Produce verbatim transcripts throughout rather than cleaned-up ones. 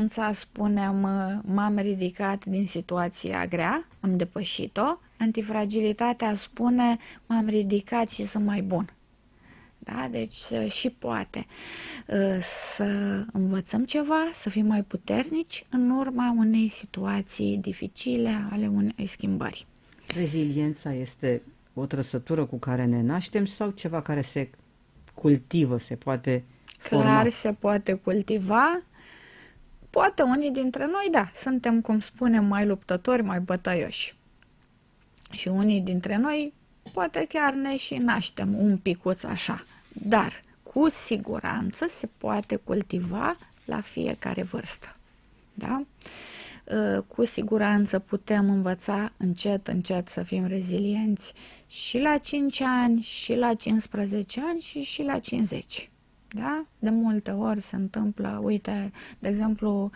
reziliența, spunem, m-am ridicat din situația grea, am depășit-o. Antifragilitatea spune, m-am ridicat și sunt mai bun. Da? Deci și poate să învățăm ceva, să fim mai puternici în urma unei situații dificile, ale unei schimbări. Reziliența este o trăsătură cu care ne naștem sau ceva care se cultivă, se poate forma? Clar se poate cultiva. Poate unii dintre noi, da, suntem, cum spunem, mai luptători, mai bătăioși. Și unii dintre noi poate chiar ne și naștem un picuț așa. Dar, cu siguranță, se poate cultiva la fiecare vârstă. Da? Cu siguranță putem învăța încet, încet să fim rezilienți și la cinci ani, și la cincisprezece ani, și, și la cincizeci. Da? De multe ori se întâmplă, uite, de exemplu,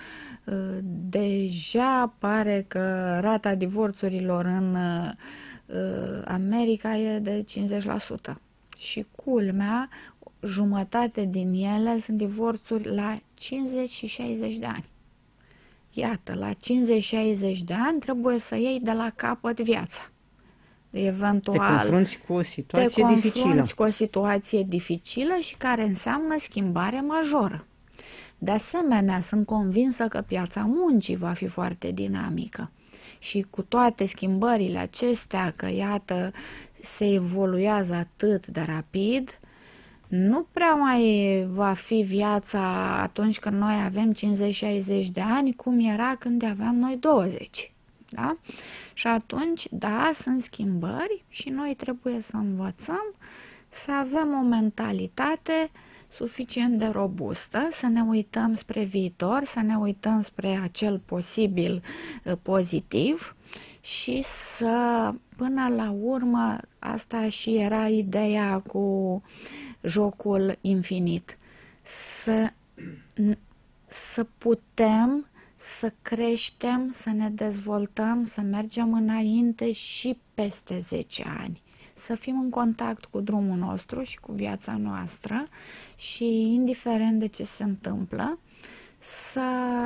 deja pare că rata divorțurilor în America e de cincizeci la sută. Și culmea, jumătate din ele sunt divorțuri la cincizeci și șaizeci de ani. Iată, la cincizeci șaizeci de ani trebuie să iei de la capăt viața. Eventual, te confrunți cu o situație te dificilă. confrunți cu o situație dificilă și care înseamnă schimbare majoră. De asemenea, sunt convinsă că piața muncii va fi foarte dinamică. Și cu toate schimbările acestea, că iată, se evoluează atât de rapid, nu prea mai va fi viața atunci când noi avem cincizeci șaizeci de ani, cum era când aveam noi douăzeci. Da? Și atunci, da, sunt schimbări și noi trebuie să învățăm să avem o mentalitate suficient de robustă, să ne uităm spre viitor, să ne uităm spre acel posibil uh, pozitiv și să, până la urmă, asta și era ideea cu jocul infinit, să, să putem să creștem, să ne dezvoltăm, să mergem înainte și peste zece ani. Să fim în contact cu drumul nostru și cu viața noastră și, indiferent de ce se întâmplă, să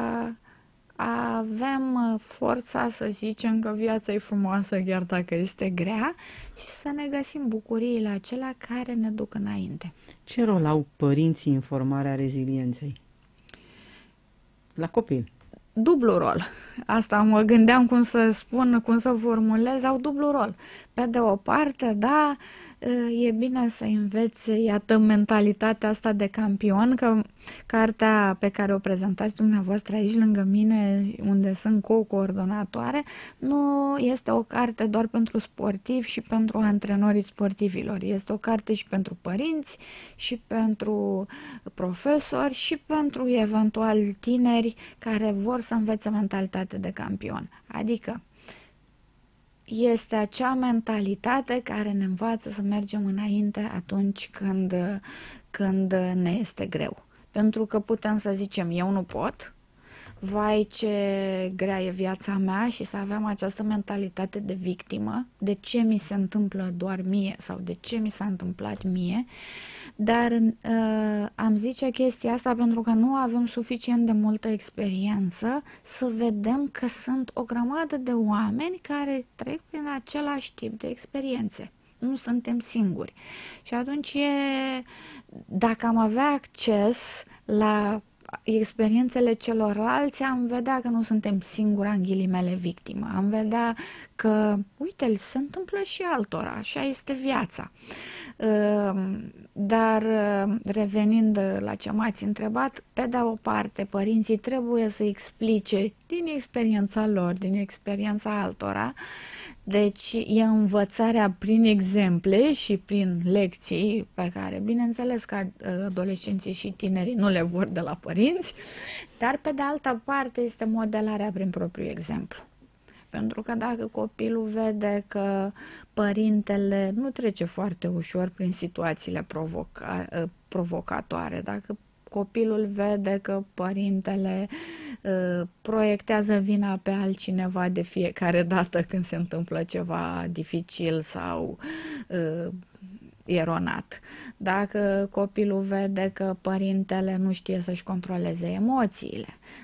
avem forța să zicem că viața e frumoasă chiar dacă este grea și să ne găsim bucuriile acelea care ne duc înainte. Ce rol au părinții în formarea rezilienței la copil? Dublu rol. Asta mă gândeam cum să spun, cum să formulez, au dublu rol. Pe de o parte, da, e bine să înveți, iată, mentalitatea asta de campion, că cartea pe care o prezentați dumneavoastră aici lângă mine, unde sunt co-coordonatoare, nu este o carte doar pentru sportivi și pentru antrenorii sportivilor. Este o carte și pentru părinți, și pentru profesori, și pentru eventual tineri care vor să învețe mentalitate de campion. Adică este acea mentalitate care ne învață să mergem înainte atunci când, când ne este greu. Pentru că putem să zicem, eu nu pot, vai ce grea e viața mea, și să avem această mentalitate de victimă, de ce mi se întâmplă doar mie sau de ce mi s-a întâmplat mie, dar uh, am zice chestia asta pentru că nu avem suficient de multă experiență să vedem că sunt o grămadă de oameni care trec prin același tip de experiențe. Nu suntem singuri. Și atunci, e, dacă am avea acces la experiențele celorlalți, am vedea că nu suntem singura, în ghilimele, victimă. Am vedea că, uite, se întâmplă și altora, așa este viața. Dar, revenind la ce m-ați întrebat, pe de o parte, părinții trebuie să explice din experiența lor, din experiența altora. Deci e învățarea prin exemple și prin lecții pe care, bineînțeles că adolescenții și tinerii nu le vor de la părinți, dar pe de altă parte este modelarea prin propriul exemplu. Pentru că dacă copilul vede că părintele nu trece foarte ușor prin situațiile provoca provocatoare, dacă copilul vede că părintele uh, proiectează vina pe altcineva de fiecare dată când se întâmplă ceva dificil sau uh, eronat. Dacă copilul vede că părintele nu știe să-și controleze emoțiile,